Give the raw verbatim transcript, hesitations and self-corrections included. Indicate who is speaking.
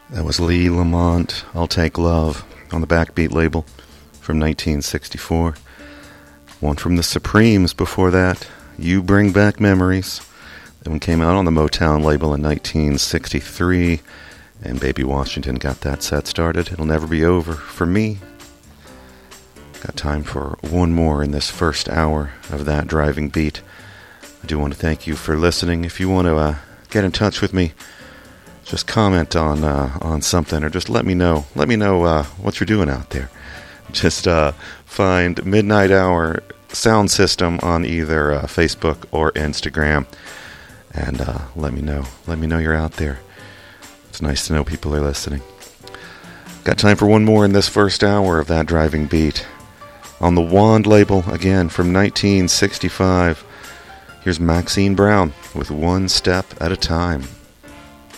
Speaker 1: That was Lee Lamont, I'll Take Love, on the Backbeat label from nineteen sixty-four. One from the Supremes before that, You Bring Back Memories. That one came out on the Motown label in nineteen sixty-three, and Baby Washington got that set started. It'll never be over for me. Got time for one more in this first hour of That Driving Beat. I do want to thank you for listening. If you want to uh, get in touch with me, just comment on uh, on something, or just let me know. Let me know uh, what you're doing out there. Just uh, find Midnight Hour Sound System on either uh, Facebook or Instagram, and uh, let me know. Let me know you're out there. It's nice to know people are listening. Got time for one more in this first hour of That Driving Beat. On the Wand label, again, from nineteen sixty-five, here's Maxine Brown with One Step at a Time.